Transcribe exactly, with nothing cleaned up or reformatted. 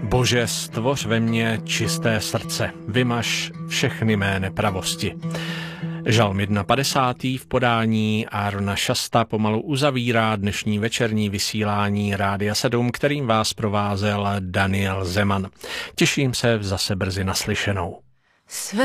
Bože, stvoř ve mně čisté srdce, vymaž všechny mé nepravosti. Žalm padesátý v podání Árona Šasta pomalu uzavírá dnešní večerní vysílání Rádia sedm, kterým vás provázel Daniel Zeman. Těším se zase brzy naslyšenou.